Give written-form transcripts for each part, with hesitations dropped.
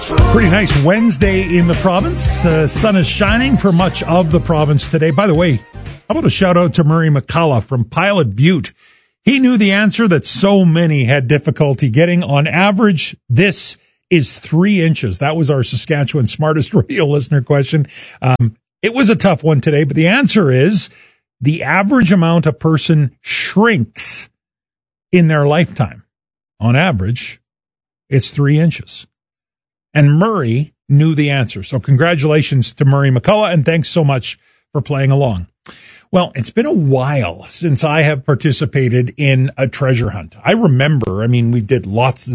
Pretty nice Wednesday in the province. Sun is shining for much of the province today. By the way, how about a shout out to Murray McCullough from Pilot Butte? He knew the answer that so many had difficulty getting. On average, this is 3 inches. That was our Saskatchewan Smartest Radio listener question. It was a tough one today, but the answer is the average amount a person shrinks in their lifetime. On average, it's 3 inches. And Murray knew the answer. So congratulations to Murray McCullough, and thanks so much for playing along. Well, it's been a while since I have participated in a treasure hunt. I remember, we've done lots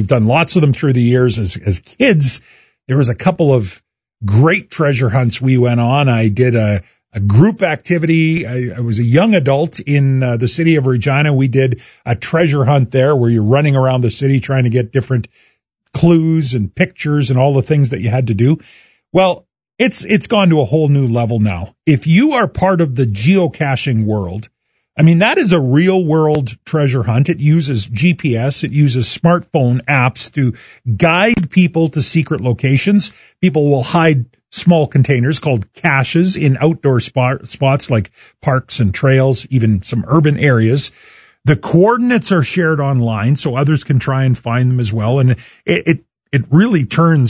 of them through the years as kids. There was a couple of great treasure hunts we went on. I did a group activity. I was a young adult in the city of Regina. We did a treasure hunt there where you're running around the city trying to get different clues and pictures and all the things that you had to do. Well, it's gone to a whole new level now. If you are part of the geocaching world, that is a real world treasure hunt. It uses GPS. It uses smartphone apps to guide people to secret locations. People will hide small containers called caches in outdoor spots like parks and trails, even some urban areas. The coordinates are shared online so others can try and find them as well. And it really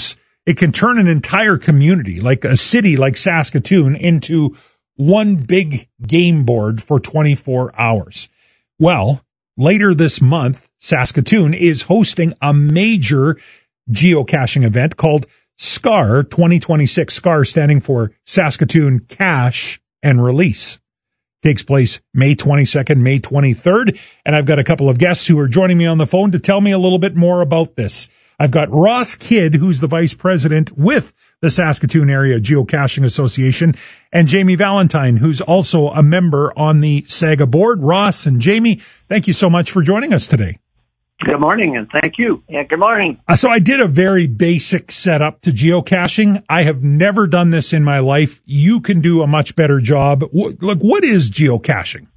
can turn an entire community, like a city like Saskatoon, into one big game board for 24 hours. Well, later this month, Saskatoon is hosting a major geocaching event called SCAR 2026. SCAR standing for Saskatoon Cache and Release. Takes place May 22nd, May 23rd. And I've got a couple of guests who are joining me on the phone to tell me a little bit more about this. I've got Ross Kidd, who's the vice president with the Saskatoon Area Geocaching Association, and Jamie Valentine, who's also a member on the SAGA board. Ross and Jamie, thank you so much for joining us today. Good morning, and thank you. Yeah, good morning. So I did a very basic setup to geocaching. I have never done this in my life. You can do a much better job. What is geocaching?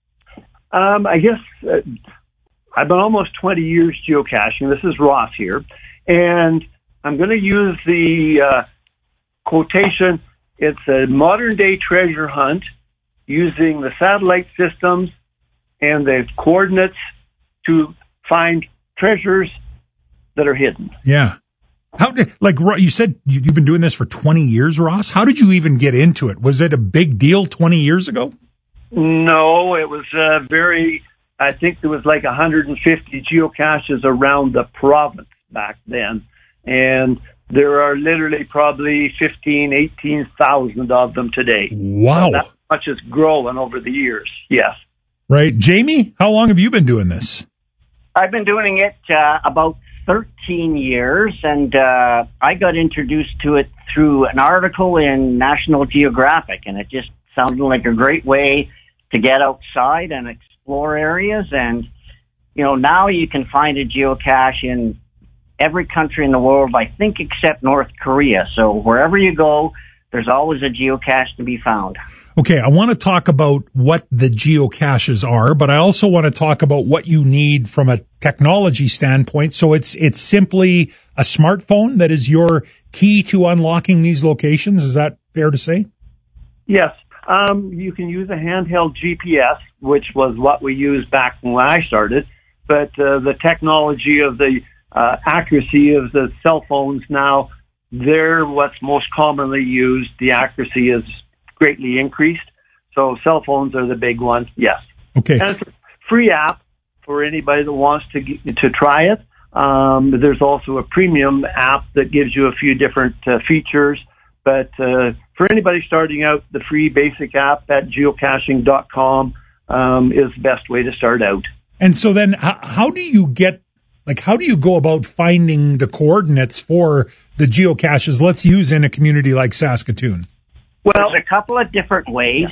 I guess I've been almost 20 years geocaching. This is Ross here, and I'm going to use the quotation. It's a modern-day treasure hunt using the satellite systems and the coordinates to find treasures that are hidden. Yeah. You said you've been doing this for 20 years, Ross? How did you even get into it? Was it a big deal 20 years ago? No, it was I think there was like 150 geocaches around the province back then. And there are literally probably 18,000 of them today. Wow. So that much has grown over the years. Yes. Right. Jamie, how long have you been doing this? I've been doing it about 13 years, and I got introduced to it through an article in National Geographic, and it just sounded like a great way to get outside and explore areas. And, now you can find a geocache in every country in the world, I think, except North Korea. So wherever you go, there's always a geocache to be found. Okay, I want to talk about what the geocaches are, but I also want to talk about what you need from a technology standpoint. So it's simply a smartphone that is your key to unlocking these locations. Is that fair to say? Yes. You can use a handheld GPS, which was what we used back when I started, but the technology of the accuracy of the cell phones now, they're what's most commonly used. The accuracy is greatly increased. So cell phones are the big ones, yes. Okay. And it's a free app for anybody that wants to try it. There's also a premium app that gives you a few different features. But for anybody starting out, the free basic app at geocaching.com is the best way to start out. And so then how do you go about finding the coordinates for the geocaches, let's use in a community like Saskatoon? Well, there's a couple of different ways.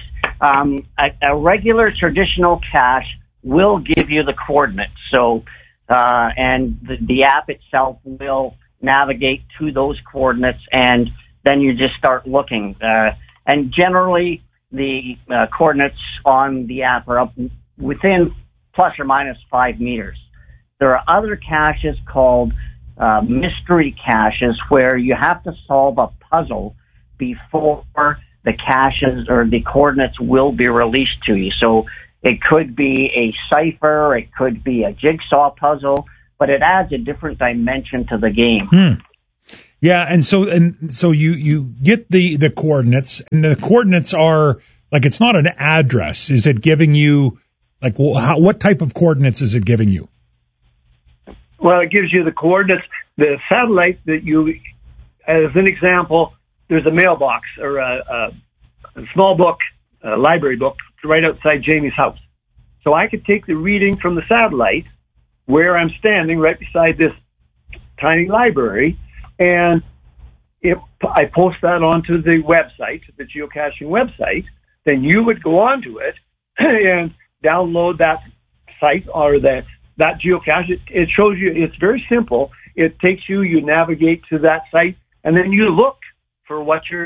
A regular traditional cache will give you the coordinates. So, and the app itself will navigate to those coordinates, and then you just start looking. And generally, the coordinates on the app are up within plus or minus 5 meters. There are other caches called mystery caches where you have to solve a puzzle before the caches or the coordinates will be released to you. So it could be a cipher, it could be a jigsaw puzzle, but it adds a different dimension to the game. Yeah, and so you get the coordinates, and the coordinates are like, it's not an address. Is it giving you like what type of coordinates is it giving you? Well, it gives you the coordinates. The satellite that you, as an example, there's a mailbox or a small book, a library book, right outside Jamie's house. So I could take the reading from the satellite where I'm standing right beside this tiny library, and if I post that onto the website, the geocaching website, then you would go onto it and download that site or that geocache. It shows you, it's very simple. It takes you, you navigate to that site, and then you look for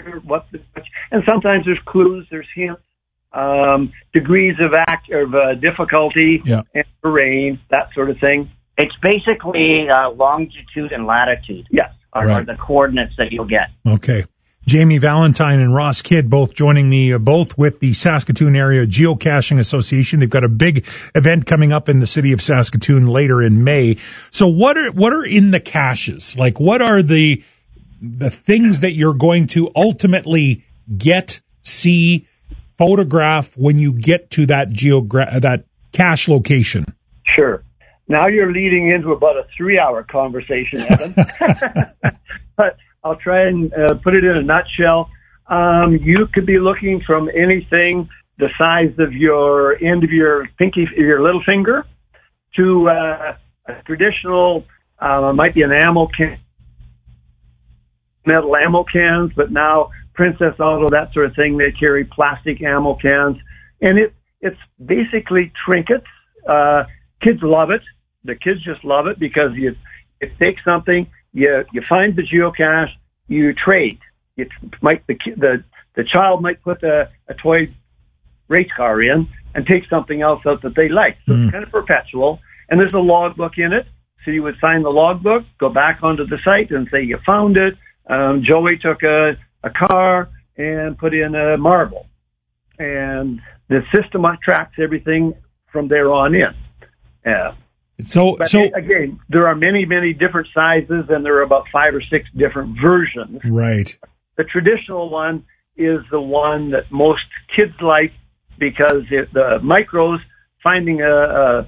and sometimes there's clues, there's hints, degrees of difficulty, and terrain, that sort of thing. It's basically longitude and latitude. Yes. Are the coordinates that you'll get. Okay. Jamie Valentine and Ross Kidd both joining me, both with the Saskatoon Area Geocaching Association. They've got a big event coming up in the city of Saskatoon later in May. So what are in the caches? Like, what are the things that you're going to ultimately get, see, photograph when you get to that cache location? Sure. Now you're leading into about a 3-hour conversation, Evan. But I'll try and put it in a nutshell. You could be looking from anything the size of your end of your your little finger, to a traditional, might be an ammo can, metal ammo cans, but now Princess Auto, that sort of thing, they carry plastic ammo cans. And it's basically trinkets. Kids love it. The kids just love it because you take something, you find the geocache, you trade. The child might put a toy race car in and take something else out that they like. So it's kind of perpetual. And there's a logbook in it. So you would sign the logbook, go back onto the site and say you found it. Joey took a car and put in a marble. And the system tracks everything from there on in. So again, there are many, many different sizes, and there are about 5 or 6 different versions. Right. The traditional one is the one that most kids like because the micros, finding a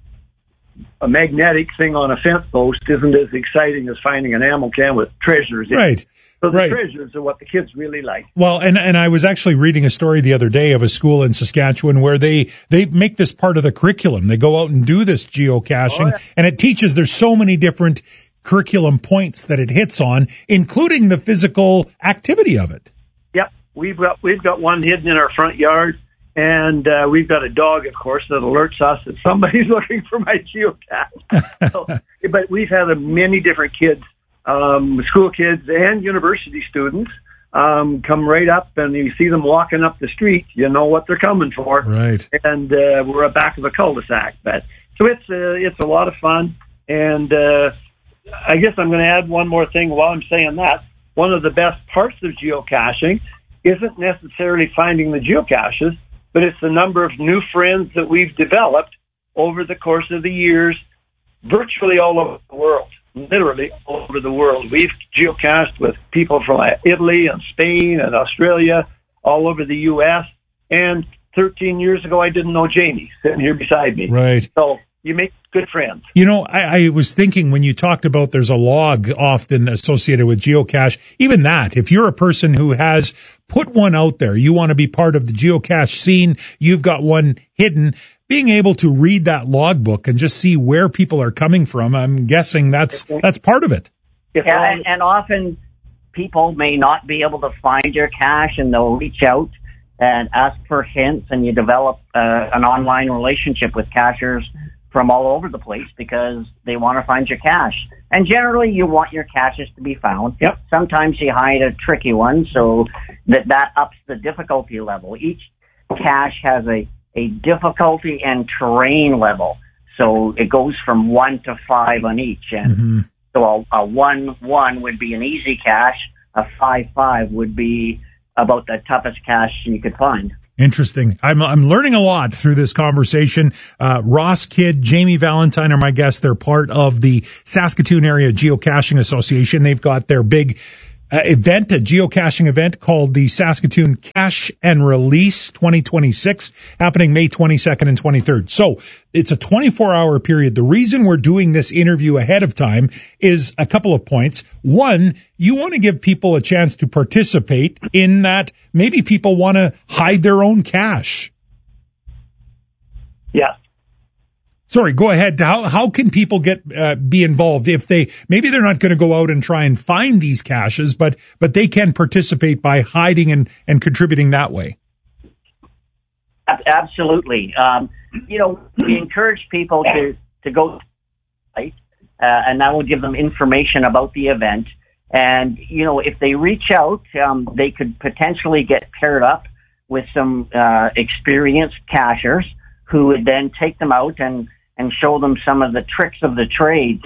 magnetic thing on a fence post isn't as exciting as finding an ammo can with treasures in it. Right. So the treasures are what the kids really like. Well, and I was actually reading a story the other day of a school in Saskatchewan where they make this part of the curriculum. They go out and do this geocaching, and it teaches, there's so many different curriculum points that it hits on, including the physical activity of it. Yep. We've got one hidden in our front yard, and we've got a dog, of course, that alerts us that somebody's looking for my geocache. But we've had many different kids, school kids and university students, come right up, and you see them walking up the street, you know what they're coming for. Right. And we're at back of a cul-de-sac. So it's a lot of fun. And I guess I'm going to add one more thing while I'm saying that. One of the best parts of geocaching isn't necessarily finding the geocaches, but it's the number of new friends that we've developed over the course of the years, virtually all over the world. Literally all over the world. We've geocached with people from Italy and Spain and Australia, all over the U.S. And 13 years ago, I didn't know Jamie sitting here beside me. Right. So you make good friends. You know, I was thinking when you talked about there's a log often associated with geocache, even that, if you're a person who has put one out there, you want to be part of the geocache scene, you've got one hidden, being able to read that logbook and just see where people are coming from, I'm guessing that's part of it. Yeah, and often people may not be able to find your cache, and they'll reach out and ask for hints, and you develop an online relationship with cachers from all over the place because they want to find your cache. And generally, you want your caches to be found. Yep. Sometimes you hide a tricky one, so that ups the difficulty level. Each cache has a difficulty and terrain level. So it goes from 1 to 5 on each. And So a 1-1 would be an easy cache. A 5-5 would be about the toughest cache you could find. Interesting. I'm learning a lot through this conversation. Ross Kidd, Jamie Valentine are my guests. They're part of the Saskatoon Area Geocaching Association. They've got their big event, a geocaching event called the Saskatoon Cache and Release 2026, happening May 22nd and 23rd. So it's a 24-hour period. The reason we're doing this interview ahead of time is a couple of points. One, you want to give people a chance to participate in that. Maybe people want to hide their own cache. Yeah. Sorry, go ahead. How can people be involved if maybe they're not going to go out and try and find these caches, but they can participate by hiding and contributing that way? Absolutely. We encourage people to go to the site, and that will give them information about the event. And, if they reach out, they could potentially get paired up with some experienced cachers who would then take them out and show them some of the tricks of the trade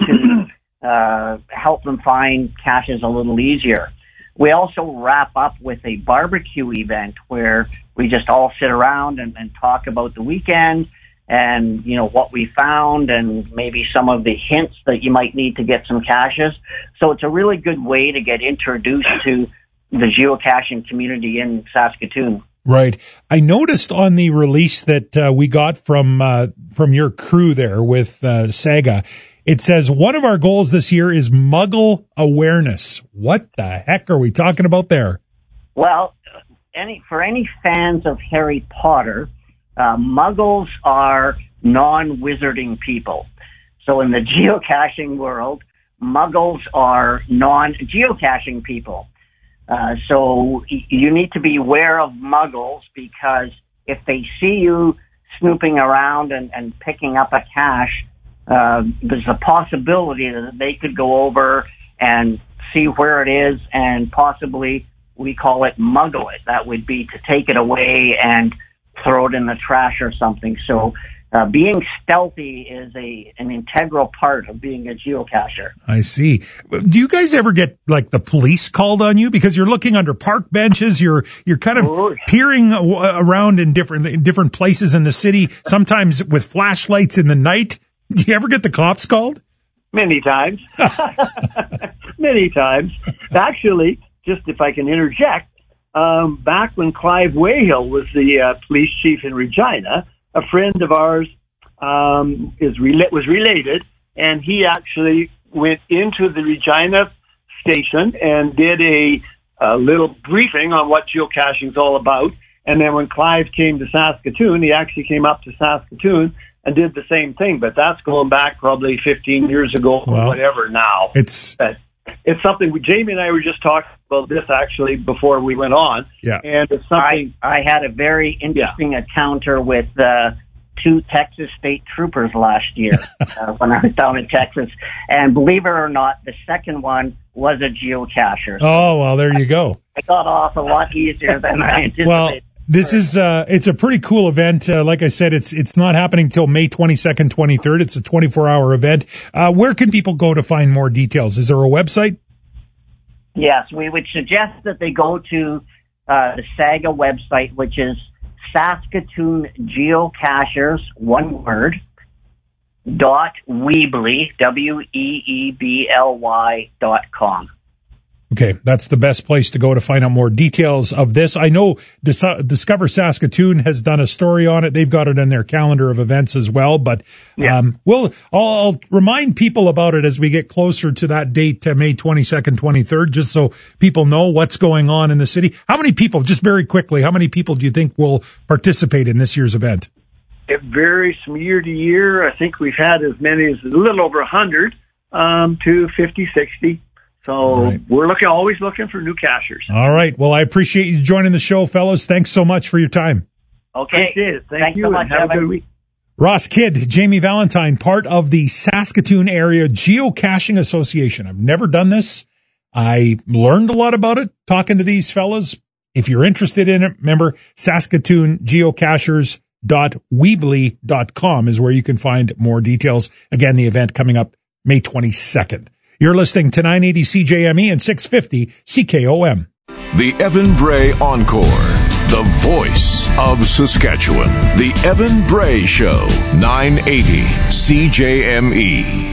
to help them find caches a little easier. We also wrap up with a barbecue event where we just all sit around and talk about the weekend and, what we found and maybe some of the hints that you might need to get some caches. So it's a really good way to get introduced to the geocaching community in Saskatoon. Right. I noticed on the release that we got from your crew there with Saga, it says one of our goals this year is Muggle awareness. What the heck are we talking about there? Well, for any fans of Harry Potter, Muggles are non-wizarding people. So in the geocaching world, Muggles are non-geocaching people. So you need to be aware of Muggles because if they see you snooping around and picking up a cache, there's a possibility that they could go over and see where it is and possibly, we call it muggle it. That would be to take it away and throw it in the trash or something. So being stealthy is an integral part of being a geocacher. I see. Do you guys ever get like the police called on you because you're looking under park benches? You're kind of peering around in different places in the city, sometimes with flashlights in the night. Do you ever get the cops called? Many times. Many times. Actually, just if I can interject, back when Clive Wayhill was the police chief in Regina, a friend of ours was related, and he actually went into the Regina station and did a little briefing on what geocaching is all about. And then when Clive came to Saskatoon, he actually came up to Saskatoon and did the same thing. But that's going back probably 15 years ago or whatever now. It's something Jamie and I were just talking about this actually before we went on. Yeah. And it's something I had a very interesting encounter with 2 Texas state troopers last year when I was down in Texas. And believe it or not, the second one was a geocacher. Oh, well, there you go. I got off a lot easier than I anticipated. Well, this is it's a pretty cool event. Like I said, it's not happening till May 22nd, 23rd. It's a 24-hour event. Where can people go to find more details? Is there a website? Yes, we would suggest that they go to the Saga website, which is Saskatoon Geocachers, one word, .weebly, WEEBLY.com. Okay, that's the best place to go to find out more details of this. I know Discover Saskatoon has done a story on it. They've got it in their calendar of events as well. But I'll remind people about it as we get closer to that date, May 22nd, 23rd, just so people know what's going on in the city. How many people, just very quickly, how many people do you think will participate in this year's event? It varies from year to year. I think we've had as many as a little over 100 to 50, 60. So we're always looking for new cachers. All right. Well, I appreciate you joining the show, fellas. Thanks so much for your time. Okay. Appreciate it. Thank you. So much. Have a good week. Ross Kidd, Jamie Valentine, part of the Saskatoon Area Geocaching Association. I've never done this. I learned a lot about it talking to these fellas. If you're interested in it, remember SaskatoonGeocachers.weebly.com is where you can find more details. Again, the event coming up May 22nd. You're listening to 980 CJME and 650 CKOM. The Evan Bray Encore, the voice of Saskatchewan. The Evan Bray Show, 980 CJME.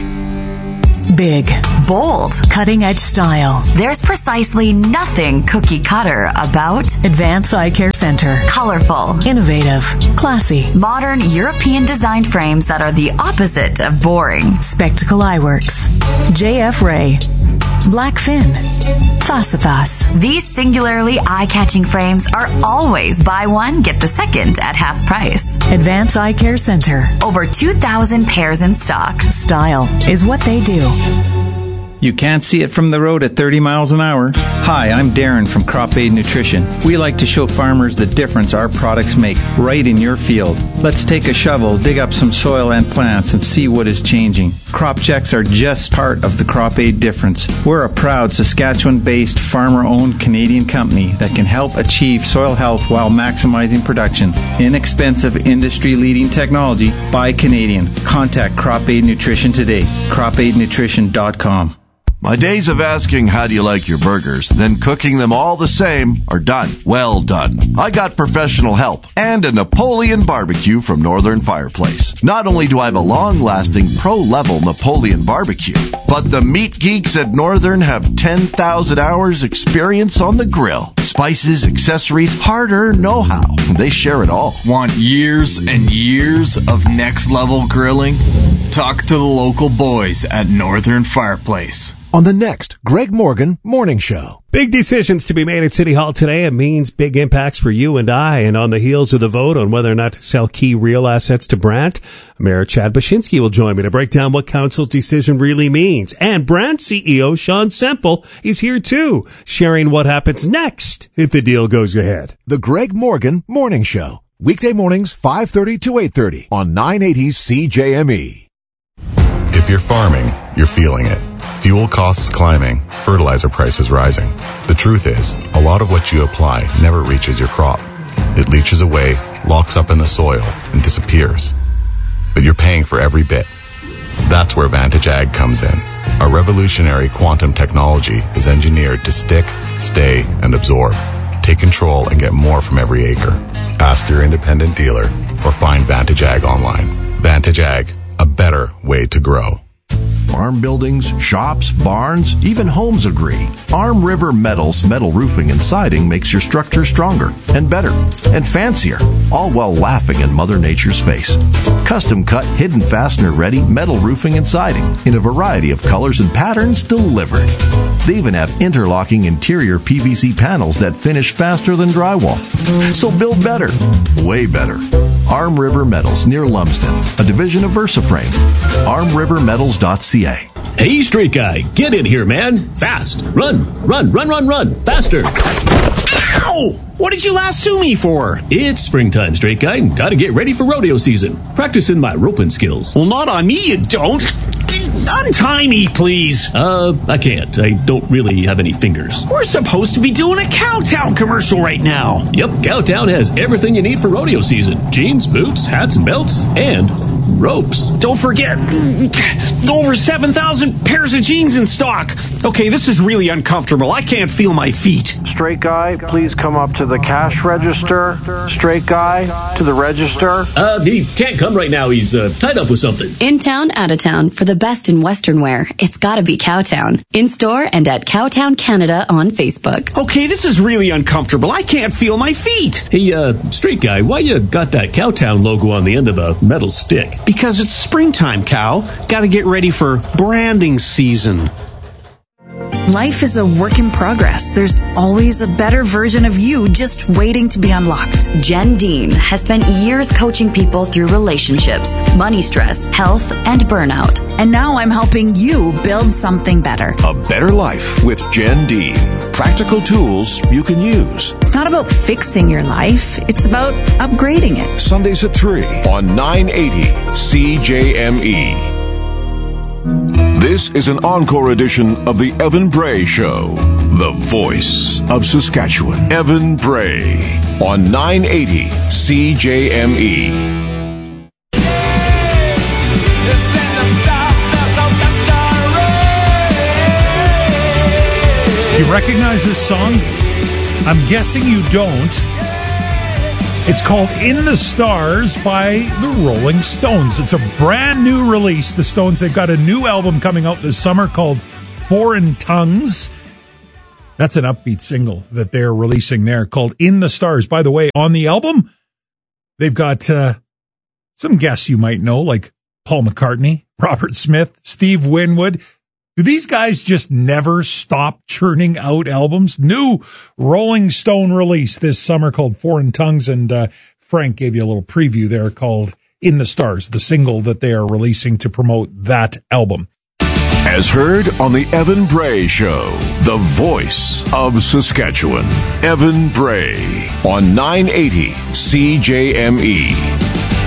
Big, bold, cutting-edge style. There's precisely nothing cookie-cutter about Advance Eye Care Center. colorful, Innovative, classy, modern European-designed frames that are the opposite of boring. Spectacle Eyeworks, JF Ray, Blackfin, Fasifas. These singularly eye-catching frames are always buy one, get the second at half price. Advance Eye Care Center. Over 2,000 pairs in stock. Style is what they do. You can't see it from the road at 30 miles an hour. Hi, I'm Darren from Crop Aid Nutrition. We like to show farmers the difference our products make right in your field. Let's take a shovel, dig up some soil and plants, and see what is changing. Crop checks are just part of the Crop Aid difference. We're a proud Saskatchewan-based, farmer-owned Canadian company that can help achieve soil health while maximizing production. Inexpensive, industry-leading technology by Canadian. Contact Crop Aid Nutrition today. CropAidNutrition.com. My days of asking how do you like your burgers, then cooking them all the same are done. Well done. I got professional help and a Napoleon barbecue from Northern Fireplace. Not only do I have a long-lasting pro-level Napoleon barbecue, but the meat geeks at Northern have 10,000 hours experience on the grill. Spices, accessories, hard-earned know-how. They share it all. Want years and years of next-level grilling? Talk to the local boys at Northern Fireplace. On the next Greg Morgan Morning Show. Big decisions to be made at City Hall today. It means big impacts for you and I. And on the heels of the vote on whether or not to sell key real assets to Brandt, Mayor Chad Baczynski will join me to break down what council's decision really means. And Brandt CEO Sean Semple is here too, sharing what happens next if the deal goes ahead. The Greg Morgan Morning Show. Weekday mornings 5:30 to 8:30 on 980 CJME. If you're farming, you're feeling it. Fuel costs climbing, fertilizer prices rising. The truth is, a lot of what you apply never reaches your crop. It leaches away, locks up in the soil, and disappears. But you're paying for every bit. That's where Vantage Ag comes in. Our revolutionary quantum technology is engineered to stick, stay, and absorb. Take control and get more from every acre. Ask your independent dealer or find Vantage Ag online. Vantage Ag, a better way to grow. Farm buildings, shops, barns, even homes agree. Arm River Metals metal roofing and siding makes your structure stronger and better and fancier, all while laughing in Mother Nature's face. Custom cut, hidden fastener ready metal roofing and siding in a variety of colors and patterns delivered. They even have interlocking interior PVC panels that finish faster than drywall. So build better, way better. Arm River Metals near Lumsden, a division of VersaFrame. ArmRiverMetals.ca. Hey, straight guy, get in here, man. Fast. Run. Faster. Ow! What did you lasso me for? It's springtime, straight guy. Gotta get ready for rodeo season. Practicing my roping skills. Well, not on me, you don't. Untie me, please. I can't. I don't really have any fingers. We're supposed to be doing a Cowtown commercial right now. Yep, Cowtown has everything you need for rodeo season. Jeans, boots, hats and belts, and ropes. Don't forget, over 7,000 pairs of jeans in stock. Okay, this is really uncomfortable. I can't feel my feet. Straight guy, please come up to the cash register. Straight guy, to the register. He can't come right now. He's tied up with something. In town, out of town, for the best in Western wear, it's gotta be Cowtown. In store and at Cowtown Canada on Facebook. Okay, this is really uncomfortable. I can't feel my feet. Hey, straight guy, why you got that Cowtown logo on the end of a metal stick? Because it's springtime, Cow. Gotta get ready for branding season. Life is a work in progress. There's always a better version of you just waiting to be unlocked. Jen Dean has spent years coaching people through relationships, money stress, health, and burnout. And now I'm helping you build something better. A better life with Jen Dean. Practical tools you can use. It's not about fixing your life. It's about upgrading it. Sundays at 3 on 980 CJME. This is an encore edition of the Evan Bray Show, the voice of Saskatchewan. Evan Bray on 980 CJME. you recognize this song? I'm guessing you don't. It's called In the Stars by the Rolling Stones. It's a brand new release. The Stones, they've got a new album coming out this summer called Foreign Tongues. That's an upbeat single that they're releasing there called In the Stars. By the way, on the album, they've got some guests you might know, like Paul McCartney, Robert Smith, Steve Winwood. Do these guys just never stop churning out albums? New Rolling Stone release this summer called Foreign Tongues, and Frank gave you a little preview there called In the Stars, the single that they are releasing to promote that album. As heard on the Evan Bray Show, the voice of Saskatchewan, Evan Bray on 980 CJME.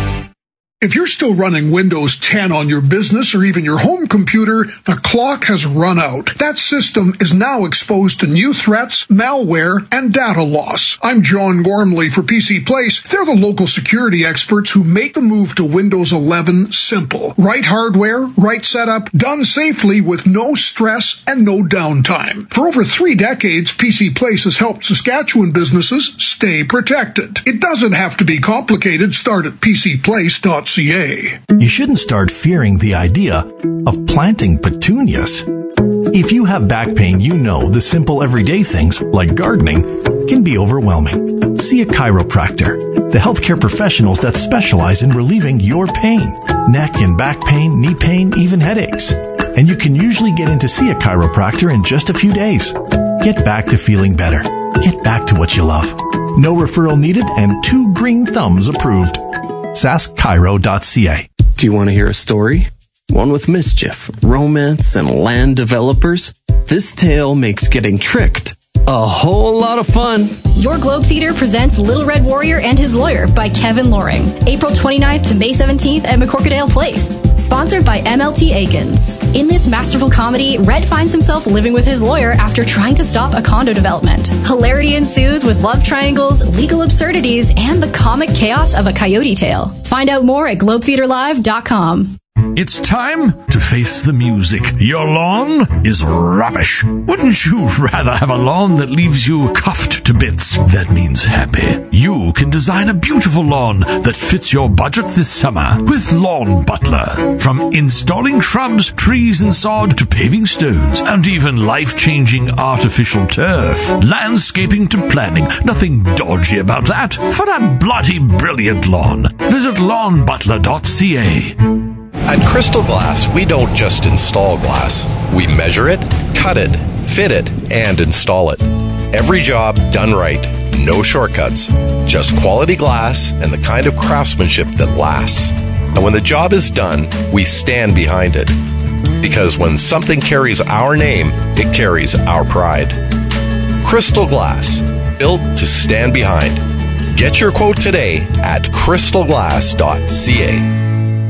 If you're still running Windows 10 on your business or even your home computer, the clock has run out. That system is now exposed to new threats, malware, and data loss. I'm John Gormley for PC Place. They're the local security experts who make the move to Windows 11 simple. Right hardware, right setup, done safely with no stress and no downtime. For over 3 decades, PC Place has helped Saskatchewan businesses stay protected. It doesn't have to be complicated. Start at PCPlace.ca. You shouldn't start fearing the idea of planting petunias. If you have back pain, you know the simple everyday things, like gardening, can be overwhelming. See a chiropractor, the healthcare professionals that specialize in relieving your pain. Neck and back pain, knee pain, even headaches. And you can usually get in to see a chiropractor in just a few days. Get back to feeling better. Get back to what you love. No referral needed and 2 green thumbs approved. saskchiro.ca. Do you want to hear a story? One with mischief, romance, and land developers? This tale makes getting tricked a whole lot of fun. Your Globe Theater presents Little Red Warrior and His Lawyer by Kevin Loring. April 29th to May 17th at McCorkadale Place. Sponsored by MLT Aikens. In this masterful comedy, Red finds himself living with his lawyer after trying to stop a condo development. Hilarity ensues with love triangles, legal absurdities, and the comic chaos of a coyote tale. Find out more at globetheaterlive.com. It's time to face the music. Your lawn is rubbish. Wouldn't you rather have a lawn that leaves you cuffed to bits? That means happy. You can design a beautiful lawn that fits your budget this summer with Lawn Butler. From installing shrubs, trees, and sod to paving stones and even life-changing artificial turf. Landscaping to planning. Nothing dodgy about that. For a bloody brilliant lawn, visit lawnbutler.ca. At Crystal Glass, we don't just install glass. We measure it, cut it, fit it, and install it. Every job done right. No shortcuts. Just quality glass and the kind of craftsmanship that lasts. And when the job is done, we stand behind it. Because when something carries our name, it carries our pride. Crystal Glass. Built to stand behind. Get your quote today at crystalglass.ca.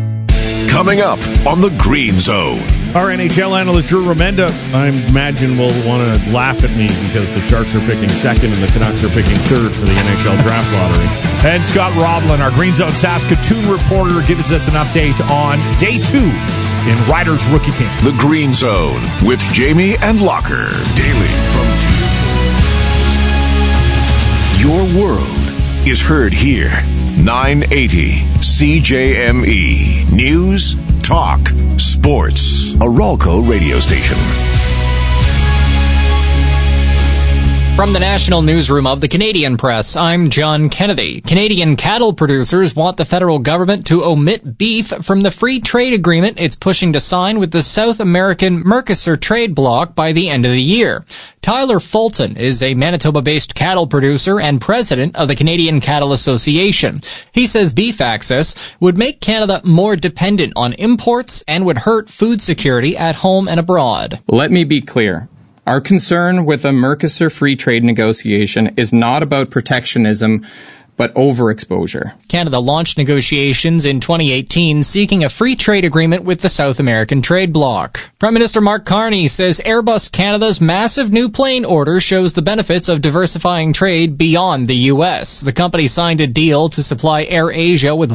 Coming up on the Green Zone. Our NHL analyst, Drew Remenda, I imagine will want to laugh at me because the Sharks are picking second and the Canucks are picking third for the NHL draft lottery. And Scott Roblin, our Green Zone Saskatoon reporter, gives us an update on day 2 in Riders Rookie Camp. The Green Zone with Jamie and Locker. Daily from Your world is heard here. 980 CJME. News, talk, sports. A Ralco radio station. From the National Newsroom of the Canadian Press, I'm John Kennedy. Canadian cattle producers want the federal government to omit beef from the free trade agreement it's pushing to sign with the South American Mercosur trade bloc by the end of the year. Tyler Fulton is a Manitoba-based cattle producer and president of the Canadian Cattle Association. He says beef access would make Canada more dependent on imports and would hurt food security at home and abroad. Let me be clear. Our concern with the Mercosur free trade negotiation is not about protectionism, but overexposure. Canada launched negotiations in 2018 seeking a free trade agreement with the South American trade bloc. Prime Minister Mark Carney says Airbus Canada's massive new plane order shows the benefits of diversifying trade beyond the U.S. The company signed a deal to supply AirAsia with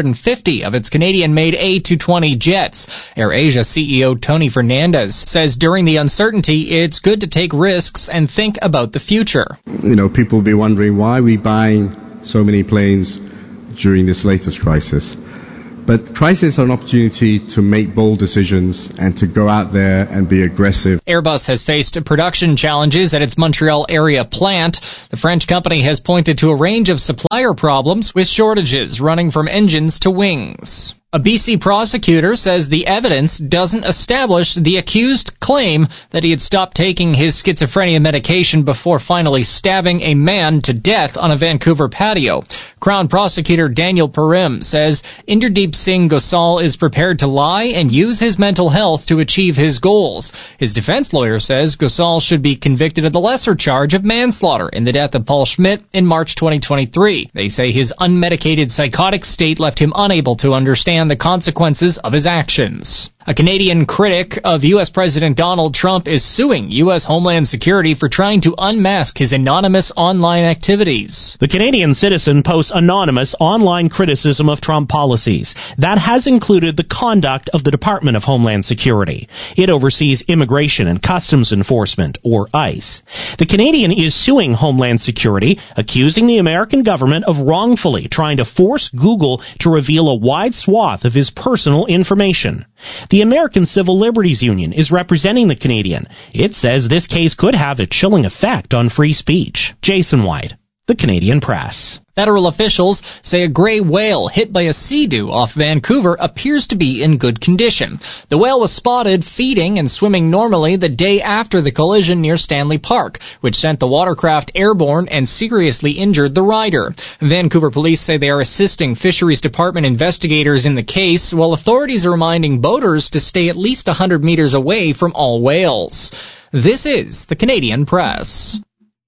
150 of its Canadian-made A220 jets. AirAsia CEO Tony Fernandez says during the uncertainty, it's good to take risks and think about the future. People will be wondering why we're buying so many planes during this latest crisis. But crises are an opportunity to make bold decisions and to go out there and be aggressive. Airbus has faced production challenges at its Montreal area plant. The French company has pointed to a range of supplier problems with shortages running from engines to wings. A BC prosecutor says the evidence doesn't establish the accused claim that he had stopped taking his schizophrenia medication before finally stabbing a man to death on a Vancouver patio. Crown prosecutor Daniel Perim says Inderdeep Singh Gosal is prepared to lie and use his mental health to achieve his goals. His defense lawyer says Gosal should be convicted of the lesser charge of manslaughter in the death of Paul Schmidt in March 2023. They say his unmedicated psychotic state left him unable to understand the consequences of his actions. A Canadian critic of U.S. President Donald Trump is suing U.S. Homeland Security for trying to unmask his anonymous online activities. The Canadian Citizen posts anonymous online criticism of Trump policies. That has included the conduct of the Department of Homeland Security. It oversees Immigration and Customs Enforcement, or ICE. The Canadian is suing Homeland Security, accusing the American government of wrongfully trying to force Google to reveal a wide swath of his personal information. The American Civil Liberties Union is representing the Canadian. It says this case could have a chilling effect on free speech. Jason White, The Canadian Press. Federal officials say a gray whale hit by a sea-doo off Vancouver appears to be in good condition. The whale was spotted feeding and swimming normally the day after the collision near Stanley Park, which sent the watercraft airborne and seriously injured the rider. Vancouver police say they are assisting Fisheries Department investigators in the case, while authorities are reminding boaters to stay at least 100 meters away from all whales. This is the Canadian Press.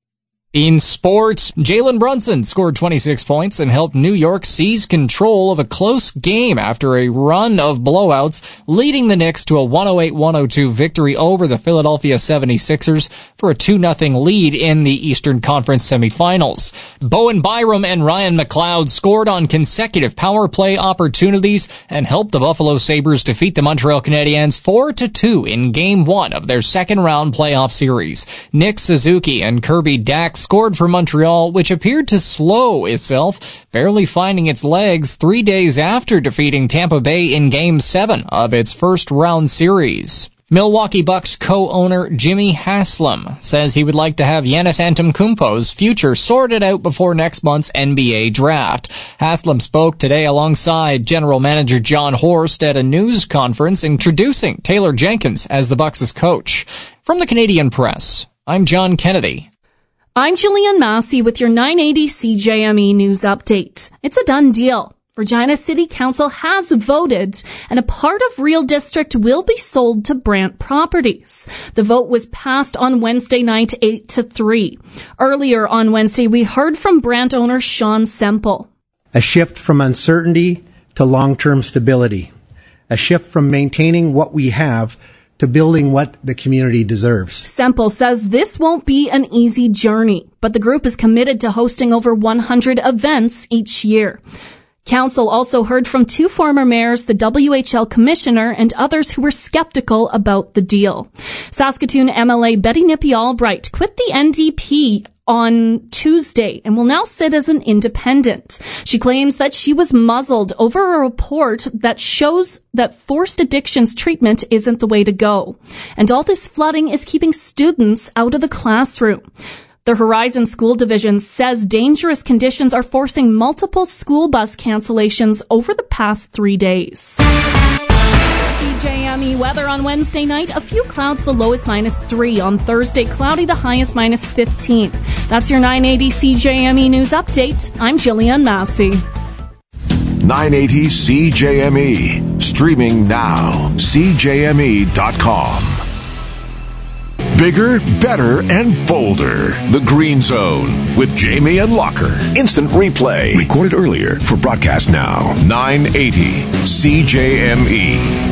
In sports, Jalen Brunson scored 26 points and helped New York seize control of a close game after a run of blowouts, leading the Knicks to a 108-102 victory over the Philadelphia 76ers for a 2-0 lead in the Eastern Conference semifinals. Bowen Byram and Ryan McLeod scored on consecutive power play opportunities and helped the Buffalo Sabres defeat the Montreal Canadiens 4-2 in Game 1 of their second-round playoff series. Nick Suzuki and Kirby Dax scored for Montreal, which appeared to slow itself, barely finding its legs 3 days after defeating Tampa Bay in Game 7 of its first-round series. Milwaukee Bucks co-owner Jimmy Haslam says he would like to have Giannis Antetokounmpo's future sorted out before next month's NBA draft. Haslam spoke today alongside general manager John Horst at a news conference introducing Taylor Jenkins as the Bucks' coach. From the Canadian Press, I'm John Kennedy. I'm Jillian Massey with your 980 CJME News Update. It's a done deal. Regina City Council has voted, and a part of Real District will be sold to Brant Properties. The vote was passed on Wednesday night 8-3. Earlier on Wednesday, we heard from Brant owner Sean Semple. A shift from uncertainty to long-term stability. A shift from maintaining what we have to building what the community deserves. Semple says this won't be an easy journey, but the group is committed to hosting over 100 events each year. Council also heard from 2 former mayors, the WHL commissioner, and others who were skeptical about the deal. Saskatoon MLA Betty Nippy Albright quit the NDP on Tuesday and will now sit as an independent. She claims that she was muzzled over a report that shows that forced addictions treatment isn't the way to go. And all this flooding is keeping students out of the classroom. The Horizon School Division says dangerous conditions are forcing multiple school bus cancellations over the past 3 days. CJME weather on Wednesday night. A few clouds, the lowest -3. On Thursday, cloudy, the highest -15. That's your 980 CJME News Update. I'm Jillian Massey. 980 CJME. Streaming now. CJME.com. Bigger, better, and bolder. The Green Zone with Jamie and Locker. Instant replay. Recorded earlier for broadcast now. 980 CJME.